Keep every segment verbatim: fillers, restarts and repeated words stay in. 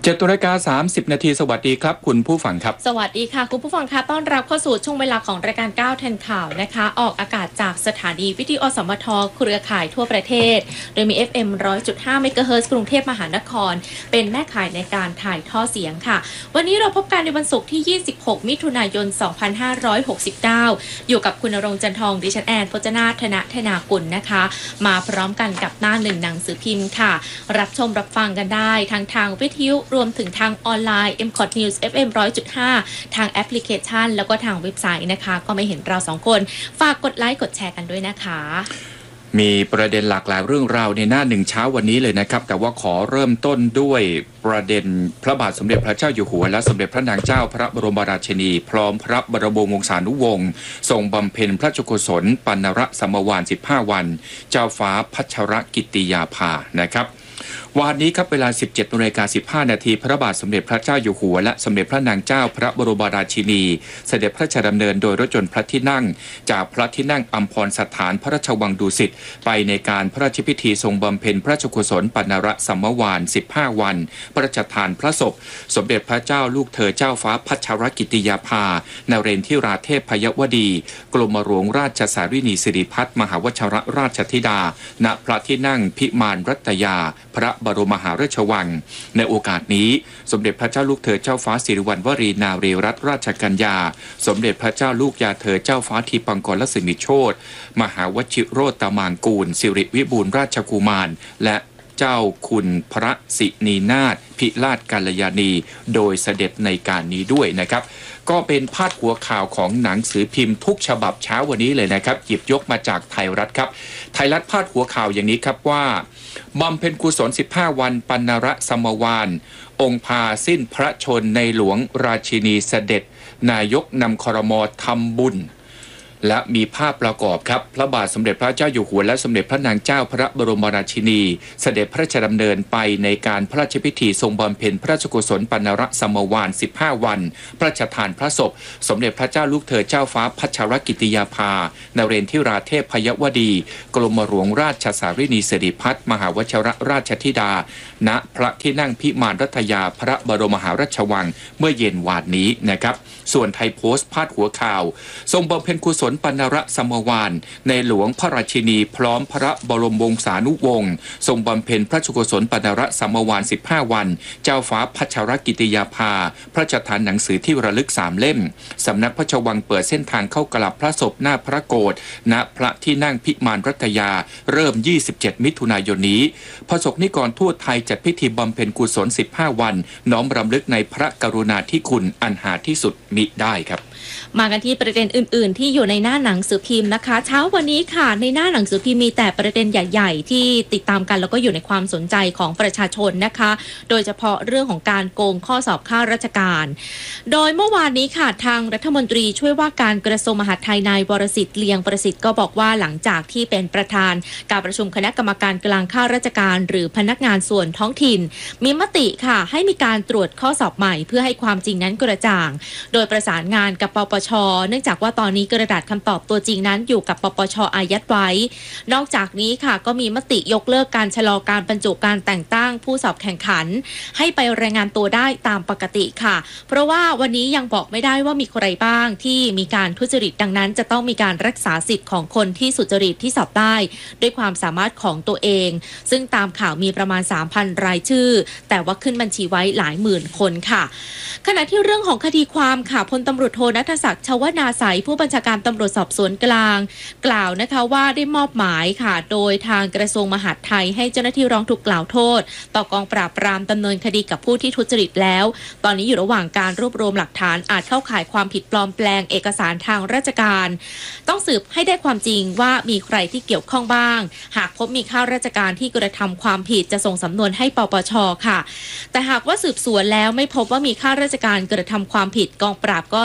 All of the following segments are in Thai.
เจ็ดนาฬิกาสามสิบนาทีสวัสดีครับคุณผู้ฟังครับสวัสดีค่ะคุณผู้ฟังค่ะต้อนรับเข้าสู่ช่วงเวลาของรายการก้าวทันข่าวนะคะออกอากาศจากสถานีวิทยุอสมทเครือข่ายทั่วประเทศโดยมี เอฟ เอ็ม หนึ่งร้อยจุดห้า เมกะเฮิรตซ์กรุงเทพมหานครเป็นแม่ข่ายในการถ่ายทอดเสียงค่ะวันนี้เราพบกันในวันศุกร์ที่ยี่สิบหกมิถุนายนสองพันห้าร้อยหกสิบเก้าอยู่กับคุณณรงค์จันทองดิฉันแอนพจนาธนธนากุลนะคะมาพร้อมกันกับหน้าหนึ่งหนังสือพิมพ์ค่ะรับชมรับฟังกันได้ทั้งทางวิทยุรวมถึงทางออนไลน์ เอ็ม คอท News เอฟ เอ็ม หนึ่งร้อยจุดห้า ทางแอปพลิเคชันแล้วก็ทางเว็บไซต์นะคะก็ไม่เห็นเราสองคนฝากกดไลค์กดแชร์กันด้วยนะคะมีประเด็นหลากหลายเรื่องราวในหน้าหนึ่งเช้าวันนี้เลยนะครับแต่ว่าขอเริ่มต้นด้วยประเด็นพระบาทสมเด็จพระเจ้าอยู่หัวและสมเด็จพระนางเจ้าพระบรมราชินีพร้อมพระบรมวงศานุวงศ์ทรงบำเพ็ญพระราชกุศลปานรสัมวาลสิบห้าวันเจ้าฟ้าพัชรกิติยาภานะครับวันนี้ครับเวลา สิบเจ็ดนาฬิกาสิบห้านาทีพระบาทสมเด็จพระเจ้าอยู่หัวและสมเด็จพระนางเจ้าพระบรมราชินีเสด็จพระราชดำเนินโดยรถยนต์พระที่นั่งจากพระที่นั่งอัมพรสถานพระราชวังดุสิตไปในการพระราชพิธีทรงบำเพ็ญพระราชกุศลปานรสัมวาลสิบห้าวันพระราชทานพระศพสมเด็จพระเจ้าลูกเธอเจ้าฟ้าพัชรกิติยาภานเรนทิราเทพพยวดีกรมหลวงราชสารินีสิริพัฒน์มหาวชรราชธิดาณพระที่นั่งพิมานรัตยาพระบรมมหาราชวังในโอกาสนี้สมเด็จพระเจ้าลูกเธอเจ้าฟ้าสิริวัณวรีนารีรัตนราชกัญญาสมเด็จพระเจ้าลูกยาเธอเจ้าฟ้าทีปังกรสิริโชติมหาวชิโรตมางกูลสิริวิบูลราชกุมารและเจ้าคุณพระสินีนาถพิราชกัลยาณีโดยเสด็จในการนี้ด้วยนะครับก็เป็นพาดหัวข่าวของหนังสือพิมพ์ทุกฉบับเช้าวันนี้เลยนะครับหยิบยกมาจากไทยรัฐครับไทยรัฐพาดหัวข่าวอย่างนี้ครับว่าบำเพ็ญกุศลสิบห้าวันปานรสัมวาลองค์พาสิ้นพระชนในหลวงราชินีเสด็จนายกนำครม.ทำบุญและมีภาพประกอบครับพระบาทสมเด็จพระเจ้าอยู่หัวและสมเด็จพระนางเจ้าพระบรมราชินีเสด็จพระราชดำเนินไปในการพระราชพิธีทรงบำเพ็ญพระราชกุศลปานรสัมวาลสิบห้าวันพระราชทานพระศพสมเด็จพระเจ้าลูกเธอเจ้าฟ้าพัชรกิติยาภานเรนทิราเทพพยวดีกรมหลวงราชสารินีสิริพัฒน์มหาวชรราชธิดาณพระที่นั่งพิมานรัตยาพระบรมมหาราชวังเมื่อเย็นวานนี้นะครับส่วนไทยโพสต์พาดหัวข่าวทรงบำเพ็ญกุศลปานรสัมวาลในหลวงพระราชินีพร้อมพระบรมวงศานุวงศ์ทรงบำเพ็ญพระราชกุศลปานรสัมวาลสิบห้าวันเจ้าฟ้าพัชรกิติยาภาพระราชทานหนังสือที่ระลึกสามเล่มสำนักพระราชวังเปิดเส้นทางเข้ากราบพระศพหน้าพระโกฐณพระที่นั่งพิมานรัตยาเริ่มยี่สิบเจ็ดมิถุนายนนี้ประสบนิกรทั่วไทยจัดพิธีบำเพ็ญกุศลสิบห้าวันน้อมรำลึกในพระกรุณาธิคุณอันหาที่สุดมิได้ครับมากันที่ประเด็นอื่นๆที่อยู่ในหน้าหนังสือพิมพ์นะคะเช้าวันนี้ค่ะในหน้าหนังสือพิมพ์มีแต่ประเด็นใหญ่ๆที่ติดตามกันแล้วก็อยู่ในความสนใจของประชาชนนะคะโดยเฉพาะเรื่องของการโกงข้อสอบข้าราชการโดยเมื่อวานนี้ค่ะทางรัฐมนตรีช่วยว่าการกระทรวงมหาดไทยนายวรสิทธิ์เลียงประสิทธิ์ก็บอกว่าหลังจากที่เป็นประธานการประชุมคณะกรรมการกลางข้าราชการหรือพนักงานส่วนท้องถิ่นมีมติค่ะให้มีการตรวจข้อสอบใหม่เพื่อให้ความจริงนั้นกระจ่างโดยประสานงานกับปปช.เนื่องจากว่าตอนนี้กระดาษคำตอบตัวจริงนั้นอยู่กับปปช.อายัดไว้นอกจากนี้ค่ะก็มีมติยกเลิกการชะลอการบรรจุการแต่งตั้งผู้สอบแข่งขันให้ไปรายงานตัวได้ตามปกติค่ะเพราะว่าวันนี้ยังบอกไม่ได้ว่ามีใครบ้างที่มีการทุจริตดังนั้นจะต้องมีการรักษาสิทธิ์ของคนที่สุจริตที่สอบได้ด้วยความสามารถของตัวเองซึ่งตามข่าวมีประมาณ สามพัน รายชื่อแต่ว่าขึ้นบัญชีไว้หลายหมื่นคนค่ะขณะที่เรื่องของคดีความค่ะพลตำรวจโทณัฐศักดิ์ชวนาสัยผู้บัญชาการตำรวจสอบสวนกลางกล่าวนะคะว่าได้มอบหมายค่ะโดยทางกระทรวงมหาดไทยให้เจ้าหน้าที่ร้องทุกข์กล่าวโทษต่อกองปราบปรามดำเนินคดีกับผู้ที่ทุจริตแล้วตอนนี้อยู่ระหว่างการรวบรวมหลักฐานอาจเข้าข่ายความผิดปลอมแปลงเอกสารทางราชการต้องสืบให้ได้ความจริงว่ามีใครที่เกี่ยวข้องบ้างหากพบมีข้าราชการที่กระทำความผิดจะส่งสำนวนให้ปปช.ค่ะแต่หากว่าสืบสวนแล้วไม่พบว่ามีข้าราชการกระทำความผิดกองปราบก็จะดำเนิน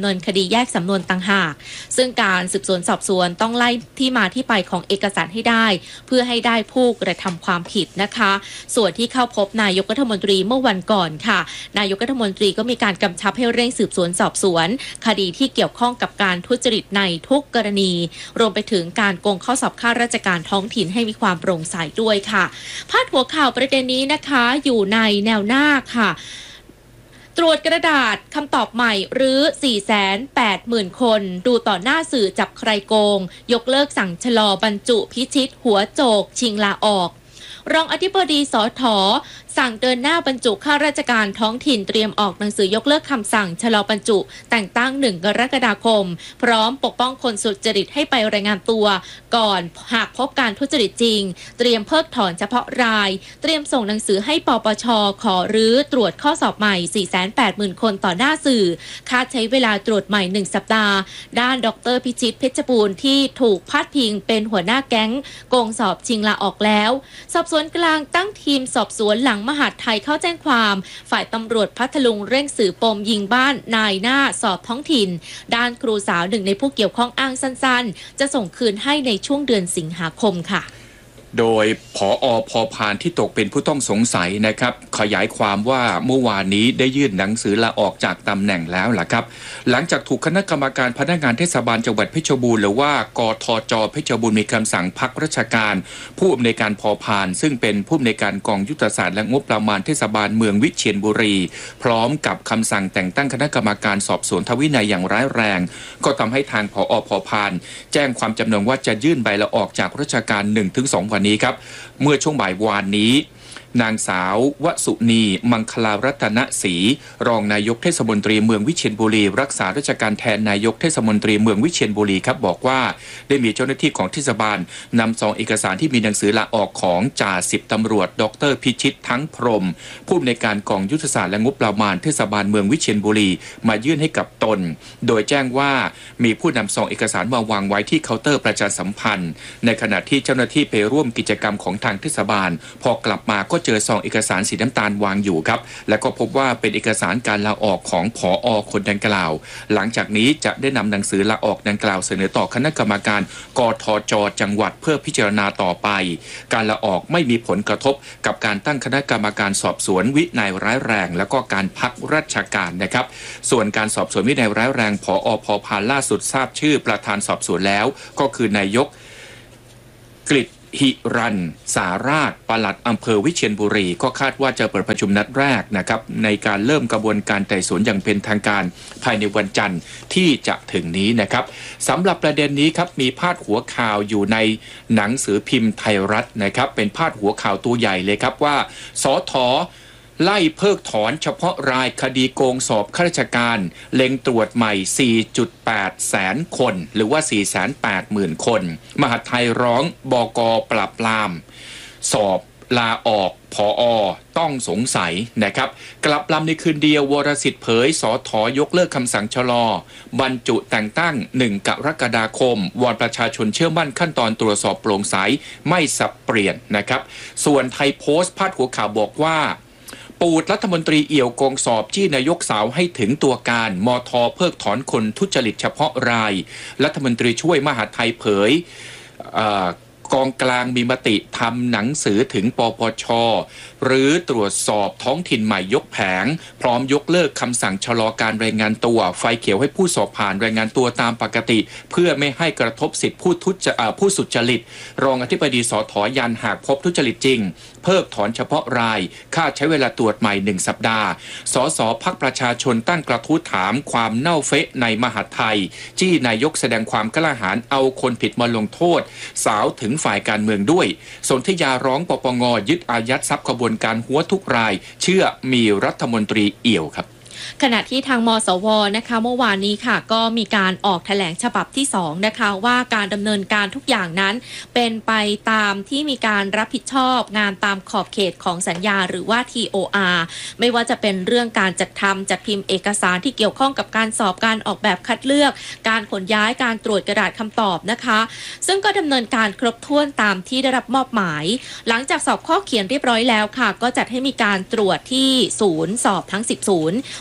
เนินคดีแยกสำนวนต่างหากซึ่งการสืบสวนสอบสวนต้องไล่ที่มาที่ไปของเอกสารให้ได้เพื่อให้ได้ผู้กระทำความผิดนะคะส่วนที่เข้าพบนายกรัฐมนตรีเมื่อวันก่อนค่ะนายกรัฐมนตรีก็มีการกำชับให้เร่งสืบสวนสอบสวนคดีที่เกี่ยวข้องกับการทุจริตในทุกกรณีรวมไปถึงการโกงข้อสอบข้าราชการท้องถิ่นให้มีความโปร่งใสด้วยค่ะพาดหัวข่าวประเด็นนี้นะคะอยู่ในแนวหน้าค่ะตรวจกระดาษคำตอบใหม่หรือ สี่แสนแปดหมื่น คนดูต่อหน้าสื่อจับใครโกงยกเลิกสั่งชะลอบรรจุพิชิตหัวโจกชิงลาออกรองอธิบดีสถ.สั่งเดินหน้าบรรจุข้าราชการท้องถิ่นเตรียมออกหนังสือยกเลิกคำสั่งชะลอบรรจุแต่งตั้งหนึ่งกรกฎาคมพร้อมปกป้องคนสุจริตให้ไปรายงานตัวก่อนหากพบการทุจริตจริงเตรียมเพิกถอนเฉพาะรายเตรียมส่งหนังสือให้ปปช.ขอรื้อตรวจข้อสอบใหม่ สี่แสนแปดหมื่น คนต่อหน้าสื่อคาดใช้เวลาตรวจใหม่หนึ่งสัปดาห์ด้านดร.พิชิตเพชรบูรณ์ที่ถูกพาดพิงเป็นหัวหน้าแก๊งโกงสอบชิงลาออกแล้วสอบสวนกลางตั้งทีมสอบสวนหลังมหาดไทยเข้าแจ้งความฝ่ายตำรวจพัทลุงเร่งสืบปมยิงบ้านนายหน้าสอบท้องถิ่นด้านครูสาวหนึ่งในผู้เกี่ยวข้องอ้างสั้นๆจะส่งคืนให้ในช่วงเดือนสิงหาคมค่ะโดยผอ.พอพานที่ตกเป็นผู้ต้องสงสัยนะครับขยายความว่าเมื่อวานนี้ได้ยื่นหนังสือลาออกจากตำแหน่งแล้วล่ะครับหลังจากถูกคณะกรรมการพนักงานเทศบาลจังหวัดเพชรบูรณ์หรือว่ากทจ.เพชรบูรณ์มีคำสั่งพักราชการผู้อำนวยการพอพานซึ่งเป็นผู้อำนวยการกองยุทธศาสตร์และงบประมาณเทศบาลเมืองวิเชียรบุรีพร้อมกับคำสั่งแต่งตั้งคณะกรรมการสอบสวนทวินัยอย่างร้ายแรงก็ทำให้ทางผอ.พอพานแจ้งความจำนงว่าจะยื่นใบลาออกจากราชการ หนึ่งถึงสอง วันนี้ครับเมื่อช่วงบ่ายวานนี้นางสาววสุนีมังคลารัตนศรีรองนายกเทศมนตรีเมืองวิเชียรบุรีรักษาราชการแทนนายกเทศมนตรีเมืองวิเชียรบุรีครับบอกว่าได้มีเจ้าหน้าที่ของเทศบาลนำซองเอกสารที่มีหนังสือลาออกของจ่าสิบตำรวจดรพิชิตทั้งพรหมผู้อำนวยการกองยุทธศาสตร์และงบประมาณเทศบาลเมืองวิเชียรบุรีมายื่นให้กับตนโดยแจ้งว่ามีผู้นำซองเอกสารมาวางไว้ที่เคาน์เตอร์ประชาสัมพันธ์ในขณะที่เจ้าหน้าที่ไปร่วมกิจกรรมของทางเทศบาลพอกลับมาก็เจอซองเอกสารสีน้ำตาลวางอยู่ครับและก็พบว่าเป็นเอกสารการลาออกของผอ.คนดังกล่าวหลังจากนี้จะได้นำหนังสือลาออกดังกล่าวเสนอต่อคณะกรรมการกทจ.จังหวัดเพื่อพิจารณาต่อไปการลาออกไม่มีผลกระทบกับการตั้งคณะกรรมการสอบสวนวินัยร้ายแรงแล้วก็การพักราชการนะครับส่วนการสอบสวนวินัยร้ายแรงผอ.พอพานล่าสุดทราบชื่อประธานสอบสวนแล้วก็คือนายกกฤษหิรันสาราชปลัดอำเภอวิเชียรบุรีก็คาดว่าจะเปิดประชุมนัดแรกนะครับในการเริ่มกระบวนการไต่สวนอย่างเป็นทางการภายในวันจันทร์ที่จะถึงนี้นะครับสำหรับประเด็นนี้ครับมีพาดหัวข่าวอยู่ในหนังสือพิมพ์ไทยรัฐนะครับเป็นพาดหัวข่าวตัวใหญ่เลยครับว่าสถ.ไล่เพิกถอนเฉพาะรายคดีโกงสอบข้าราชการเล็งตรวจใหม่ สี่จุดแปด แสนคนหรือว่า สี่แสนแปดหมื่น คนมหาดไทยร้องบก.ปราบปรามสอบลาออกผอ.ต้องสงสัยนะครับกลับลำในคืนเดียววรสิทธิ์เผยสถ.ยกเลิกคำสั่งชะลอบรรจุแต่งตั้งหนึ่งกรกฎาคมวอนประชาชนเชื่อมั่นขั้นตอนตรวจสอบโปร่งใสไม่สับเปลี่ยนนะครับส่วนไทยโพสต์พาดหัวข่าวบอกว่าปูดรัฐมนตรีเอี่ยวโกงสอบจี้นายกสาวให้ถึงตัวการมท.เพิกถอนคนทุจริตเฉพาะรายรัฐมนตรีช่วยมหาดไทยเผยกองกลางมีมติทำหนังสือถึงปปช.หรือตรวจสอบท้องถิ่นใหม่ยกแผงพร้อมยกเลิกคำสั่งชะลอการรายงานตัวไฟเขียวให้ผู้สอบผ่านรายงานตัวตามปกติเพื่อไม่ให้กระทบสิทธิผู้ทุจผู้สุจริตรองอธิบดีสถ.ยันหากพบทุจริตจริงเพิกถอนเฉพาะรายค่าใช้เวลาตรวจใหม่หนึ่งสัปดาห์สสพรรคประชาชนตั้งกระทู้ถามความเน่าเฟะในมหาดไทยจี้นายกแสดงความกล้าหาญเอาคนผิดมาลงโทษสาวถึงฝ่ายการเมืองด้วยสนธยาร้องปปงยึดอายัดทรัพย์ขบวนการหัวทุกรายเชื่อมีรัฐมนตรีเอี่ยวครับขณะที่ทางมสวนะคะเมื่อวานนี้ค่ะก็มีการออกแถลงฉบับที่สองนะคะว่าการดำเนินการทุกอย่างนั้นเป็นไปตามที่มีการรับผิดชอบงานตามขอบเขตของสัญญาหรือว่า ที โอ อาร์ ไม่ว่าจะเป็นเรื่องการจัดทำจัดพิมพ์เอกสารที่เกี่ยวข้องกับการสอบการออกแบบคัดเลือกการขนย้ายการตรวจกระดาษคำตอบนะคะซึ่งก็ดำเนินการครบถ้วนตามที่ได้รับมอบหมายหลังจากสอบข้อเขียนเรียบร้อยแล้วค่ะก็จัดให้มีการตรวจที่ศูนย์สอบทั้งสิบศูนย์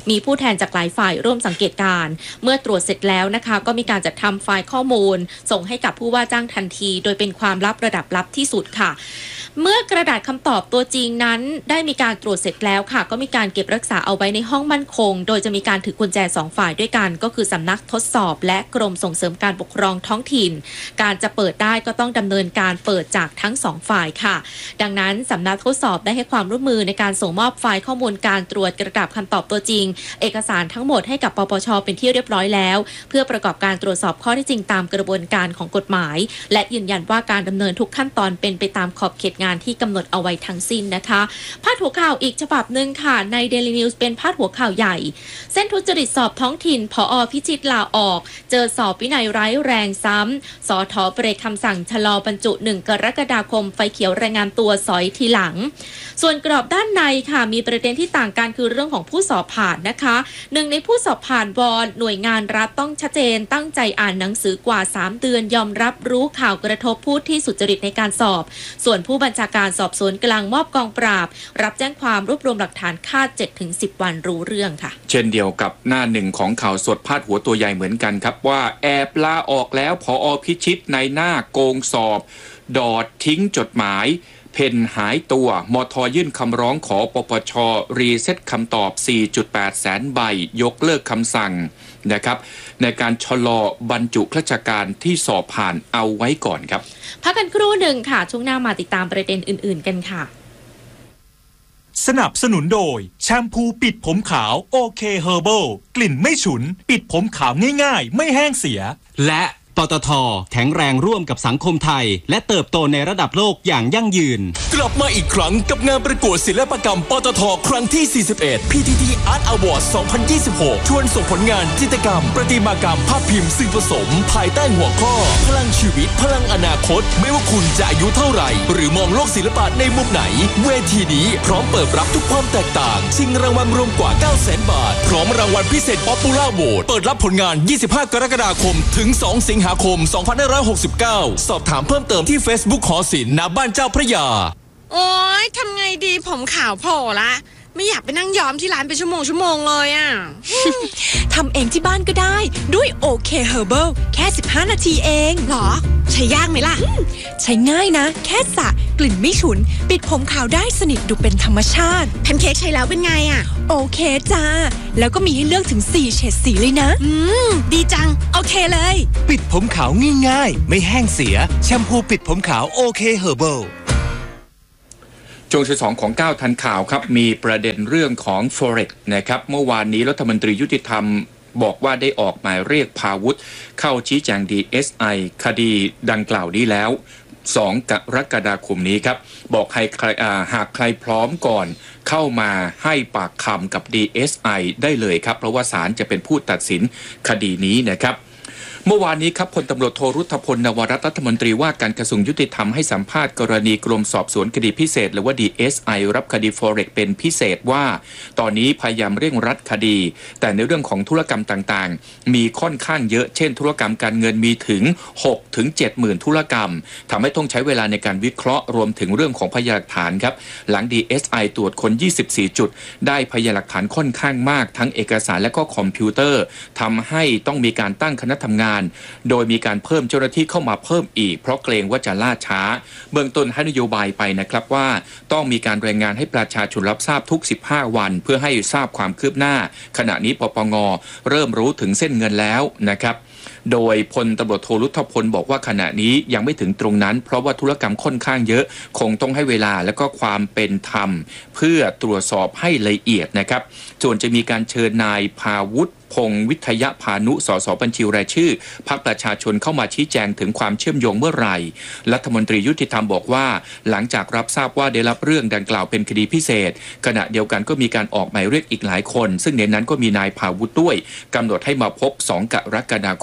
มีผู้แทนจากหลายฝ่ายร่วมสังเกตการณ์เมื่อตรวจเสร็จแล้วนะคะก็มีการจัดทำไฟล์ข้อมูลส่งให้กับผู้ว่าจ้างทันทีโดยเป็นความลับระดับลับที่สุดค่ะเมื่อกระดาษคำตอบตัวจริงนั้นได้มีการตรวจเสร็จแล้วค่ะก็มีการเก็บรักษาเอาไว้ในห้องมั่นคงโดยจะมีการถือกุญแจสองฝ่ายด้วยกันก็คือสำนักทดสอบและกรมส่งเสริมการปกครองท้องถิ่นการจะเปิดได้ก็ต้องดำเนินการเปิดจากทั้งสองฝ่ายค่ะดังนั้นสำนักทดสอบได้ให้ความร่วมมือในการส่งมอบไฟล์ข้อมูลการตรวจกระดาษคำตอบตัวจริงเอกสารทั้งหมดให้กับปปช.เป็นที่เรียบร้อยแล้วเพื่อประกอบการตรวจสอบข้อเท็จจริงตามกระบวนการของกฎหมายและยืนยันว่าการดำเนินทุกขั้นตอนเป็นไปตามขอบเขตงานที่กำหนดเอาไว้ทั้งสิ้นนะคะพาดหัวข่าวอีกฉบับหนึ่งค่ะใน Daily News เป็นพาดหัวข่าวใหญ่เส้นทุจริตสอบท้องถิ่นผอ.พิชิตลาออกเจอสอบวินัยร้ายแรงซ้ำสท.เบรกคำสั่งชะลอบรรจุหนึ่งกรกฎาคมไฟเขียวรายงานตัวสอยทีหลังส่วนกรอบด้านในค่ะมีประเด็นที่ต่างกันคือเรื่องของผู้สอบผ่านนะคะหนึ่งในผู้สอบผ่านวอนหน่วยงานรัฐต้องชัดเจนตั้งใจอ่านหนังสือกว่าสามเดือนยอมรับรู้ข่าวกระทบผู้ที่สุจริตในการสอบส่วนผู้บัญชาการสอบสวนกลางมอบกองปราบรับแจ้งความรวบรวมหลักฐานคาด เจ็ดถึงสิบ วันรู้เรื่องค่ะเช่นเดียวกับหน้าหนึ่งของข่าวสดพาดหัวตัวใหญ่เหมือนกันครับว่าแอบลาออกแล้วผอ.พิชิตในหน้าโกงสอบดอดทิ้งจดหมายเพนหายตัวมท.ยื่นคำร้องขอปปช.รีเซ็ตคำตอบ สี่จุดแปด แสนใบยกเลิกคำสั่งนะครับในการชะลอบรรจุข้าราชการที่สอบผ่านเอาไว้ก่อนครับพักกันครู่หนึ่งค่ะช่วงหน้ามาติดตามประเด็นอื่นๆกันค่ะสนับสนุนโดยแชมพูปิดผมขาวโอเคเฮอร์เบิลกลิ่นไม่ฉุนปิดผมขาวง่ายๆไม่แห้งเสียและปตท.แข็งแรงร่วมกับสังคมไทยและเติบโตในระดับโลกอย่างยั่งยืนกลับมาอีกครั้งกับงานประกวดศิลปกรรมปตท.ครั้งที่ สี่สิบเอ็ด พี ที ที Art Award สองพันยี่สิบหก ชวนส่งผลงานจิตรกรรมประติมากรรมภาพพิมพ์สื่อผสมภายใต้หัวข้อพลังชีวิตพลังอนาคตไม่ว่าคุณจะอายุเท่าไหร่หรือมองโลกศิลปะในมุมไหนเวทีนี้พร้อมเปิดรับทุกความแตกต่างชิงรางวัลรวมกว่า เก้าแสน บาทพร้อมรางวัลพิเศษ Popular Vote เปิดรับผลงานยี่สิบห้ากรกฎาคมถึงสองสิงหาคมสองพันห้าร้อยหกสิบเก้าสอบถามเพิ่มเติมที่ Facebook หอศิลป์ณบ้านเจ้าพระยาโอ๊ยทำไงดีผมขาวโผล่ละไม่อยากไปนั่งย้อมที่ร้านเป็นชั่วโมงชั่วโมงเลยอ่ะทำเองที่บ้านก็ได้ด้วยโอเคเฮอร์เบิลแค่สิบห้านาทีเองหรอใช้ยากไหมล่ะใช้ง่ายนะแค่สระกลิ่นไม่ฉุนปิดผมขาวได้สนิทดูเป็นธรรมชาติแพนเค้กใช้แล้วเป็นไงอ่ะโอเคจ้าแล้วก็มีให้เลือกถึงสี่เฉดสีเลยนะอืมดีจังโอเคเลยปิดผมขาวง่ายๆไม่แห้งเสียแชมพูปิดผมขาวโอเคเฮอร์เบิลช่วงที่สองของเก้าทันข่าวครับมีประเด็นเรื่องของ Forex นะครับเมื่อวานนี้รัฐมนตรียุติธรรมบอกว่าได้ออกหมายเรียกพาวุฒิเข้าชี้แจง ดี เอส ไอ คดีดังกล่าวนี้แล้วสองกรกฎาคมนี้ครับบอกให้ใครหากใครพร้อมก่อนเข้ามาให้ปากคำกับ ดี เอส ไอ ได้เลยครับเพราะว่าศาลจะเป็นผู้ตัดสินคดีนี้นะครับเมื่อวานนี้ครับพลตำรวจโทรุธพลนวรัตน์รัฐมนตรีว่าการกระทรวงยุติธรรมให้สัมภาษณ์กรณีกรมสอบสวนคดีพิเศษหรือว่า ดี เอส ไอ รับคดี Forex เป็นพิเศษว่าตอนนี้พยายามเร่งรัดคดีแต่ในเรื่องของธุรกรรมต่างๆมีค่อนข้างเยอะเช่นธุรกรรมการเงินมีถึง หกถึงเจ็ด หมื่นธุรกรรมทำให้ต้องใช้เวลาในการวิเคราะห์รวมถึงเรื่องของพยานหลักฐานครับหลัง ดี เอส ไอ ตรวจค้นยี่สิบสี่จุดได้พยานหลักฐานค่อนข้างมากทั้งเอกสารและก็คอมพิวเตอร์ทำให้ต้องมีการตั้งคณะทำงานโดยมีการเพิ่มเจ้าหน้าที่เข้ามาเพิ่มอีกเพราะเกรงว่าจะล่าช้าเบื้องต้นให้นโยบายไปนะครับว่าต้องมีการรายงานให้ประชาชนรับทราบทุกสิบห้าวันเพื่อให้ทราบความคืบหน้าขณะนี้ปปง.เริ่มรู้ถึงเส้นเงินแล้วนะครับโดยพลตำรวจโทรุธพลบอกว่าขณะนี้ยังไม่ถึงตรงนั้นเพราะว่าธุรกรรมค่อนข้างเยอะคงต้องให้เวลาและก็ความเป็นธรรมเพื่อตรวจสอบให้ละเอียดนะครับส่วนจะมีการเชิญนายพาวุฒิพงศ์วิทยพานุสสบัญชีรายชื่อพรรคประชาชนเข้ามาชี้แจงถึงความเชื่อมโยงเมื่อไหร่รัฐมนตรียุติธรรมบอกว่าหลังจากรับทราบว่าได้รับเรื่องดังกล่าวเป็นคดีพิเศษขณะเดียวกันก็มีการออกหมายเรียกอีกหลายคนซึ่งในนั้นก็มีนายพาวุฒิด้วยกำหนดให้มาพบสองกรกฎาคม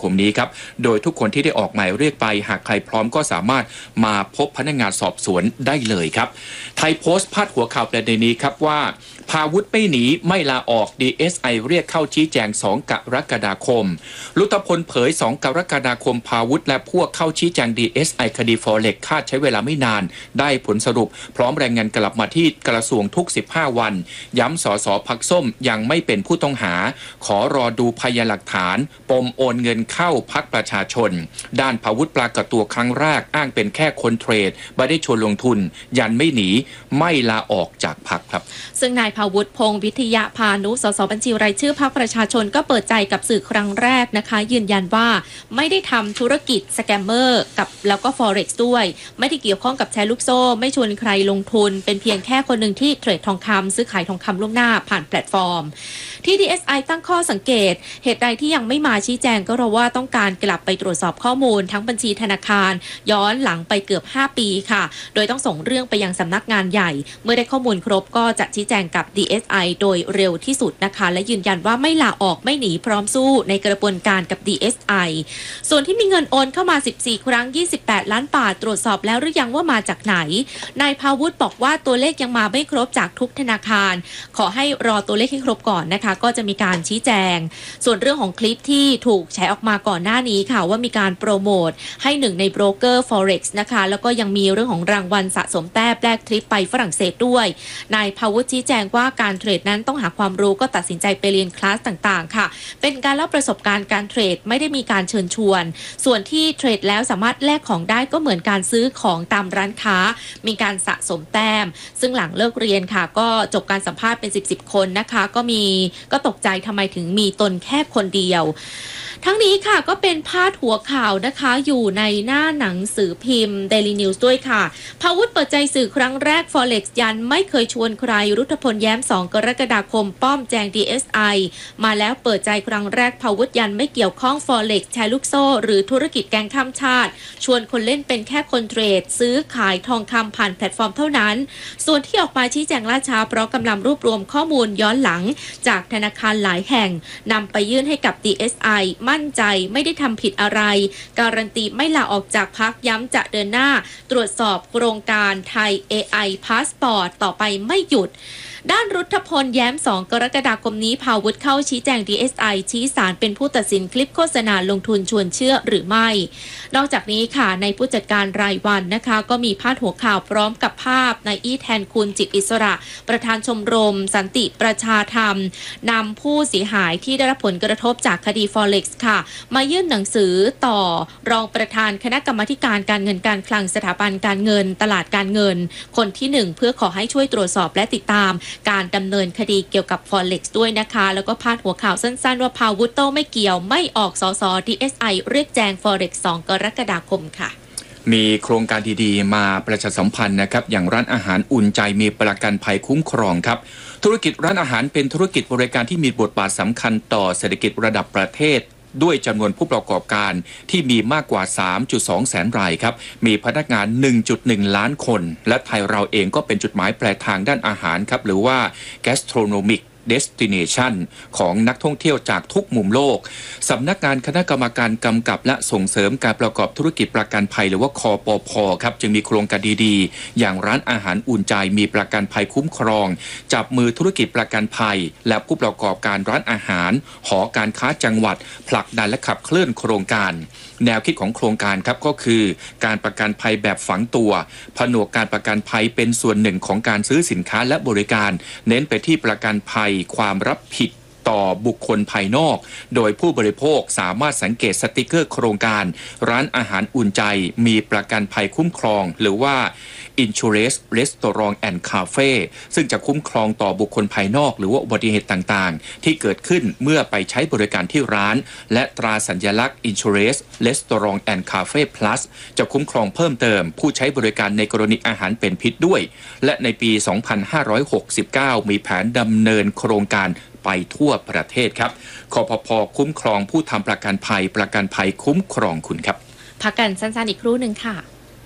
มนี้ครับโดยทุกคนที่ได้ออกหมายเรียกไปหากใครพร้อมก็สามารถมาพบพนักงานสอบสวนได้เลยครับไทยโพสต์พาดหัวข่าวประเด็นนี้ครับว่าพาวุฒิไม่หนีไม่ลาออก ดี เอส ไอ เรียกเข้าชี้แจงสองกรกฎาคมลุตพลเผยสองกรกฎาคมพาวุฒิและพวกเข้าชี้แจง ดี เอส ไอ คดี Forex คาดใช้เวลาไม่นานได้ผลสรุปพร้อมรายงานกลับมาที่กระทรวงทุกสิบห้าวันย้ำสสพรรคส้มยังไม่เป็นผู้ต้องหาขอรอดูพยานหลักฐานปมโอนเงินเข้าพรรคประชาชนด้านพาวุฒิปรากฏตัวครั้งแรกอ้างเป็นแค่คนเทรดไม่ได้ชวนลงทุนยันไม่หนีไม่ลาออกจากพรรคครับซึ่งนายพาวุฒิพงษ์วิทยาพานุสสบัญชีรายชื่อพรรคประชาชนก็เปิดใจกับสื่อครั้งแรกนะคะยืนยันว่าไม่ได้ทำธุรกิจสแกมเมอร์กับแล้วก็ Forex ด้วยไม่ได้เกี่ยวข้องกับแชร์ลูกโซ่ไม่ชวนใครลงทุนเป็นเพียงแค่คนหนึ่งที่เทรดทองคำซื้อขายทองคำล่วงหน้าผ่านแพลตฟอร์มที่ ดี เอส ไอ ตั้งข้อสังเกตเหตุใดที่ยังไม่มาชี้แจงก็เพราะว่าต้องการกลับไปตรวจสอบข้อมูลทั้งบัญชีธนาคารย้อนหลังไปเกือบห้าปีค่ะโดยต้องส่งเรื่องไปยังสำนักงานใหญ่เมื่อได้ข้อมูลครบก็จะชี้แจงกับ ดี เอส ไอ โดยเร็วที่สุดนะคะและยืนยันว่าไม่ลาออกไม่หนีพร้อมสู้ในกระบวนการกับ ดี เอส ไอ ส่วนที่มีเงินโอนเข้ามาสิบสี่ครั้งยี่สิบแปดล้านบาทตรวจสอบแล้วหรือยังว่ามาจากไหนนายพาวุฒิบอกว่าตัวเลขยังมาไม่ครบจากทุกธนาคารขอให้รอตัวเลขให้ครบก่อนนะคะก็จะมีการชี้แจงส่วนเรื่องของคลิปที่ถูกแชร์ออกมาก่อนหน้านี้ค่ะว่ามีการโปรโมทให้หนึ่งในโบรกเกอร์ Forex นะคะแล้วก็ยังมีเรื่องของรางวัลสะสมแต้มแลกทริปไปฝรั่งเศสด้วยนายพาวุฒิชี้แจงว่าการเทรดนั้นต้องหาความรู้ก็ตัดสินใจไปเรียนคลาสต่างๆค่ะเป็นการเล่าประสบการณ์การเทรดไม่ได้มีการเชิญชวนส่วนที่เทรดแล้วสามารถแลกของได้ก็เหมือนการซื้อของตามร้านค้ามีการสะสมแต้มซึ่งหลังเลิกเรียนค่ะก็จบการสัมภาษณ์เป็นสิบสิบคนนะคะก็มีก็ตกใจทำไมถึงมีตนแค่คนเดียวทั้งนี้ค่ะก็เป็นพาดหัวข่าวนะคะอยู่ในหน้าหนังสือพิมพ์ Daily News ด้วยค่ะพาวุฒิเปิดใจสื่อครั้งแรก Forex ยันไม่เคยชวนใครรุทพลแย้มสองกรกฎาคมป้อมแจง ดี เอส ไอ มาแล้วเปิดใจครั้งแรกพาวุฒิยันไม่เกี่ยวข้อง Forex แชร์ลูกโซ่หรือธุรกิจแกงข้ามชาติชวนคนเล่นเป็นแค่คนเทรดซื้อขายทองคำผ่านแพลตฟอร์มเท่านั้นส่วนที่ออกมาชี้แจงล่าช้าเพราะกำลังรวบรวมข้อมูลย้อนหลังจากธนาคารหลายแห่งนำไปยื่นให้กับ ดี เอส ไอ มั่นใจไม่ได้ทำผิดอะไรการันตีไม่ลาออกจากพรรคย้ำจะเดินหน้าตรวจสอบโครงการไทย เอ ไอ Passport ต่อไปไม่หยุดด้านรุทพลแย้มสองกรกฎาคมนี้พาวุฒิเข้าชี้แจง ดี เอส ไอ ชี้ศาลเป็นผู้ตัดสินคลิปโฆษณาลงทุนชวนเชื่อหรือไม่นอกจากนี้ค่ะในผู้จัดการรายวันนะคะก็มีพาดหัวข่าวพร้อมกับภาพนายอี้แทนคุณจิตอิสระประธานชมรมสันติประชาธรรมนำผู้เสียหายที่ได้รับผลกระทบจากคดี Forex ค่ะมายื่นหนังสือต่อรองประธานคณะกรรมาธิการการเงินการคลังสถาบันการเงินตลาดการเงินคนที่หนึ่งเพื่อขอให้ช่วยตรวจสอบและติดตามการดำเนินคดีเกี่ยวกับ Forex ด้วยนะคะแล้วก็พาดหัวข่าวสั้นๆว่าพาวุฒิโต้ไม่เกี่ยวไม่ออกสส ดี เอส ไอ เรียกแจง Forex สองกรกฎาคมค่ะมีโครงการดีๆมาประชาสัมพันธ์นะครับอย่างร้านอาหารอุ่นใจมีประกันภัยคุ้มครองครับธุรกิจร้านอาหารเป็นธุรกิจบริการที่มีบทบาทสำคัญต่อเศรษฐกิจระดับประเทศด้วยจำนวนผู้ประกอบการที่มีมากกว่า สามจุดสอง แสนรายครับมีพนักงาน หนึ่งจุดหนึ่ง ล้านคนและไทยเราเองก็เป็นจุดหมายปลายทางด้านอาหารครับหรือว่า gastronomic destination ของนักท่องเที่ยวจากทุกมุมโลกสำนักงานคณะกรรมการกำกับและส่งเสริมการประกอบธุรกิจประกันภัยหรือว่าคปภ.ครับจึงมีโครงการดีๆอย่างร้านอาหารอุ่นใจมีประกันภัยคุ้มครองจับมือธุรกิจประกันภัยและผู้ประกอบการร้านอาหารหอการค้าจังหวัดผลักดันและขับเคลื่อนโครงการแนวคิดของโครงการครับก็คือการประกันภัยแบบฝังตัวผนวกการประกันภัยเป็นส่วนหนึ่งของการซื้อสินค้าและบริการเน้นไปที่ประกันภัยความรับผิดต่อบุคคลภายนอกโดยผู้บริโภคสามารถสังเกตสติกเกอร์โครงการร้านอาหารอุ่นใจมีประกันภัยคุ้มครองหรือว่า Insurance Restaurant and Cafe ซึ่งจะคุ้มครองต่อบุคคลภายนอกหรือว่าอุบัติเหตุต่างๆที่เกิดขึ้นเมื่อไปใช้บริการที่ร้านและตราสัญลักษณ์ Insurance Restaurant and Cafe Plus จะคุ้มครองเพิ่มเติมผู้ใช้บริการในกรณีอาหารเป็นพิษด้วยและในปี สองพันห้าร้อยหกสิบเก้า มีแผนดำเนินโครงการไปทั่วประเทศครับคปภ.คุ้มครองผู้ทำประกันภัยประกันภัยคุ้มครองคุณครับพักกันสั้นๆอีกครู่หนึ่งค่ะ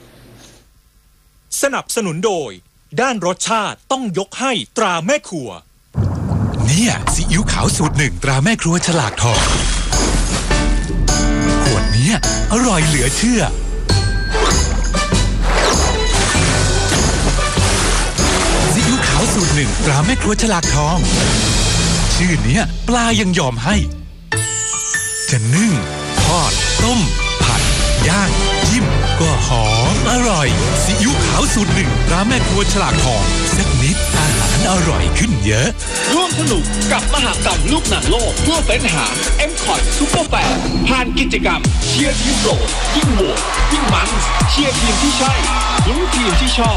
สนับสนุนโดยด้านรสชาติต้องยกให้ตราแม่ครัวเนี่ยซีอิ๊วขาวสูตรหนึ่งตราแม่ครัวฉลากทองขวดเนี้ยอร่อยเหลือเชื่อซีอิ๊วขาวสูตรหนึ่งตราแม่ครัวฉลากทองชื่อเนี้ยปลายังยอมให้จะนึ่งทอดต้มผัดย่างจิ้มก็หอมอร่อยซีอิ๊วขาวสูตรหนึ่งตราแม่ครัวฉลากทองสักนิดอาหารอร่อยขึ้นเยอะร่วมสนุกกับมหกรรมลูกหนังโลกเพื่อเฟ้นหา เอ็ม คอท Super แปด ผ่านกิจกรรมเชียร์ทีมโปรดยิ่งโหวตยิ่งมันเชียร์ทีมที่ใช่ลุ้นทีมที่ชอบ